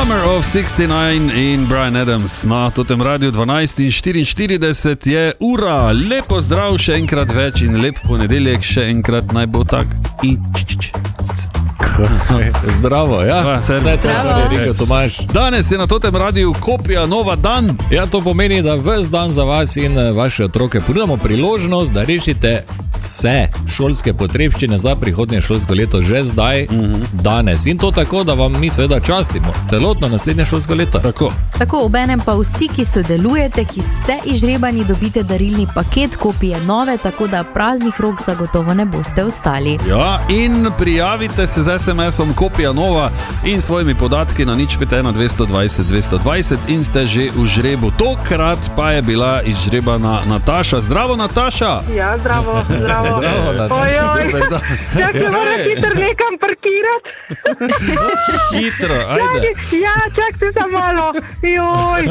Summer of 69 in Bryan Adams na totem radiju 12:44 je ura. Lepo zdrav še enkrat več in lep ponedeljek še enkrat naj bo tak. Zdravo, ja. Vse rekel Tomaž. Danes je na totem radiju Kopija Nova dan. Ja, to pomeni, da ves dan za vas in vaše otroke ponujamo priložnost, da rešite vse šolske potrebščine za prihodnje šolsko leto že zdaj, danes. In to tako, da vam mi seveda častimo celotno naslednje šolsko leto. Tako, obenem pa vsi, ki sodelujete, ki ste izžrebani, dobite darilni paket Kopije Nove, tako da praznih rok zagotovo ne boste ostali. Ja, in prijavite se z SMS-om Kopija Nova in svojimi podatki na 051 220 220 in ste že v žrebu. Tokrat pa je bila izžrebana Nataša. Zdravo, Nataša! Ja, zdravo. Zdravo, Ojoj, čak se mora hitro nekam parkirati. Hitro, ajde. Ja, čak se samo malo. Joj.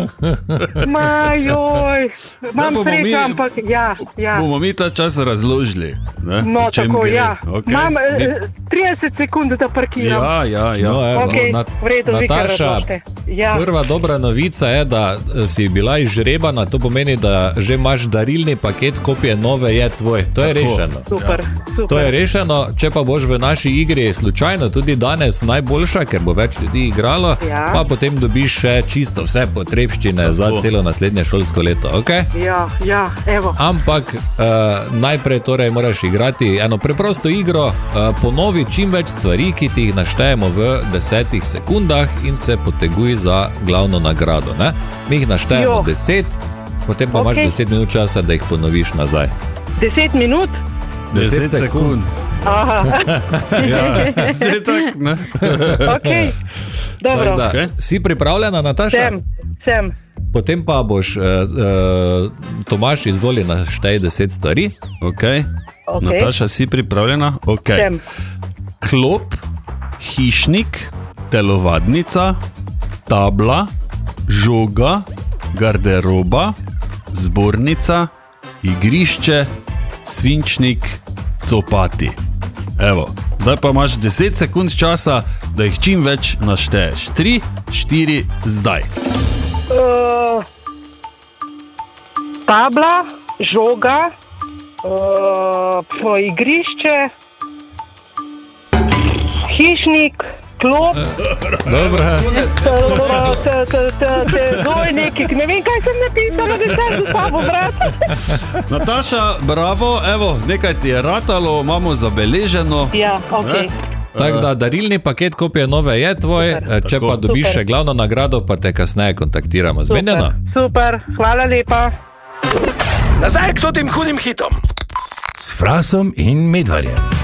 Imam srečo, ampak ja. Bomo mi ta čas razložili. Ne? No, tako, gre. ja. Okay. Imam 30 sekund, da parkiram. Ja. No, evo, Okay, v redu, Nataša, prva dobra novica je, da si bila izžrebana, to pomeni, da že imaš darilni paket Kopije Nove je tvoj. To je rešeno. Super. To je rešeno, če pa boš v naši igri slučajno tudi danes najboljša, ker bo več ljudi igralo, pa potem dobiš še čisto vse potrebščine za celo naslednje šolsko leto, ok? Ja, evo. Ampak najprej torej moraš igrati eno preprosto igro, ponovi čim več stvari, ki ti jih naštejemo v 10 sekundah in se poteguj za glavno nagrado, ne? Mi jih naštejemo 10, potem pa imaš 10 minut časa, da jih ponoviš nazaj. 10 minut? 10 sekund. Aha. Ja, zdaj tak, ne? Ok, dobro. Okay. Si pripravljena, Nataša? Sem. Potem pa boš, Tomaž, izvoli naštej 10 stvari. Ok. Nataša, si pripravljena? Ok. Sem. Klop, hišnik, telovadnica, tabla, žoga, garderoba, zbornica, igrišče, svinčnik, copati. Evo, zdaj pa imaš 10 sekund časa, da jih čim več našteješ. 3, 4, zdaj. Tabla, žoga, igrišče, hišnik, klop, dvojnik, ne vem, kaj sem napisala, da sem z sabo, brat. Nataša, bravo, evo, nekaj ti je ratalo, imamo zabeleženo. Ja, ok. Tako da darilni paket Kopije Nove je tvoj, če pa dobiš še glavno nagrado, pa te kasneje kontaktiramo. Zmenjeno? Super, hvala lepa. Nazaj k tem hudim hitom. S Frasom in Medvarjem.